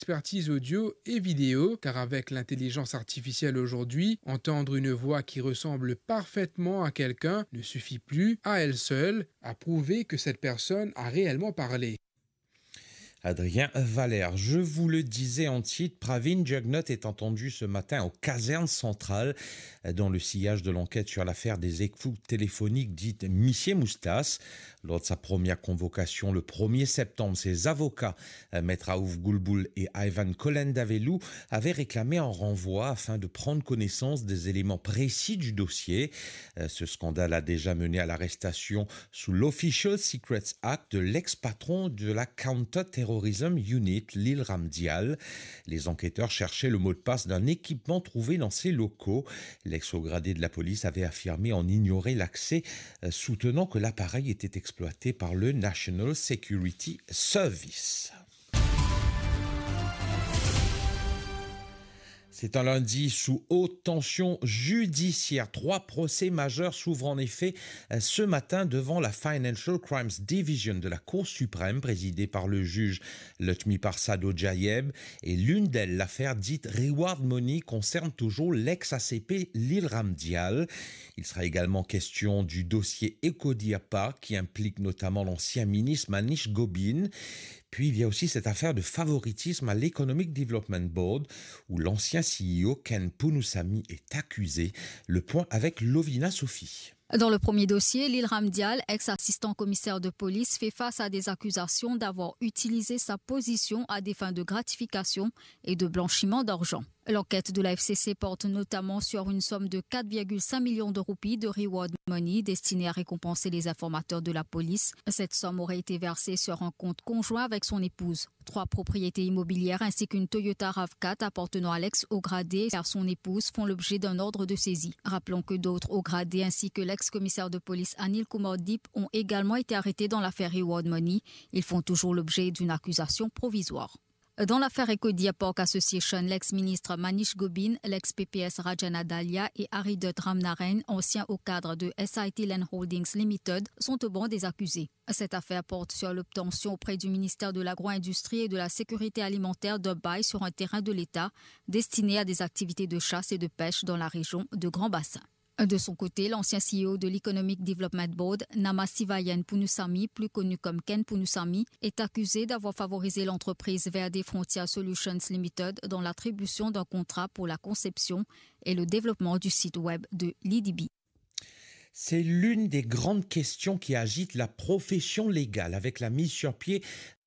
expertise audio et vidéo, car avec l'intelligence artificielle aujourd'hui, entendre une voix qui ressemble parfaitement à quelqu'un ne suffit plus, à elle seule, à prouver que cette personne a réellement parlé. Adrien Valère, je vous le disais en titre, Pravin Jugnut est entendu ce matin aux casernes centrales dans le sillage de l'enquête sur l'affaire des écoutes téléphoniques dites Missier Moustache. Lors de sa première convocation le 1er septembre, ses avocats, Maître Aouf Goulboul et Ivan Kolendavelou, avaient réclamé un renvoi afin de prendre connaissance des éléments précis du dossier. Ce scandale a déjà mené à l'arrestation sous l'Official Secrets Act de l'ex-patron de la Counter-Terrorism Unit, Lil Ramdial. Les enquêteurs cherchaient le mot de passe d'un équipement trouvé dans ses locaux. L'ex-haut gradé de la police avait affirmé en ignorer l'accès, soutenant que l'appareil était exploité par le National Security Service. C'est un lundi sous haute tension judiciaire. 3 procès majeurs s'ouvrent en effet ce matin devant la Financial Crimes Division de la Cour suprême, présidée par le juge Lutmi Parsado Jayeb. Et l'une d'elles, l'affaire dite Reward Money, concerne toujours l'ex-ACP Lil Ramdial. Il sera également question du dossier Ecodiapa, qui implique notamment l'ancien ministre Manish Gobin. Puis il y a aussi cette affaire de favoritisme à l'Economic Development Board où l'ancien CEO Ken Punusami est accusé. Le point avec Lovina Sophie. Dans le premier dossier, Lil Ramdial, ex-assistant commissaire de police, fait face à des accusations d'avoir utilisé sa position à des fins de gratification et de blanchiment d'argent. L'enquête de la FCC porte notamment sur une somme de 4,5 millions de roupies de reward money destinée à récompenser les informateurs de la police. Cette somme aurait été versée sur un compte conjoint avec son épouse. 3 propriétés immobilières ainsi qu'une Toyota RAV4 appartenant à l'ex-haut gradé et à son épouse font l'objet d'un ordre de saisie. Rappelons que d'autres hauts gradés ainsi que l'ex-commissaire de police Anil Kumar Deep ont également été arrêtés dans l'affaire Reward Money. Ils font toujours l'objet d'une accusation provisoire. Dans l'affaire Ecodia Pork Association, l'ex-ministre Manish Gobin, l'ex-PPS Rajana Dalia et Haridut Ramnarain, anciens hauts cadres de SIT Land Holdings Limited, sont au banc des accusés. Cette affaire porte sur l'obtention auprès du ministère de l'Agro-Industrie et de la Sécurité alimentaire d'un bail sur un terrain de l'État destiné à des activités de chasse et de pêche dans la région de Grand Bassin. De son côté, l'ancien CEO de l'Economic Development Board, Namasivayan Punusami, plus connu comme Ken Punusami, est accusé d'avoir favorisé l'entreprise Verde Frontier Solutions Limited dans l'attribution d'un contrat pour la conception et le développement du site web de l'IDB. C'est l'une des grandes questions qui agitent la profession légale avec la mise sur pied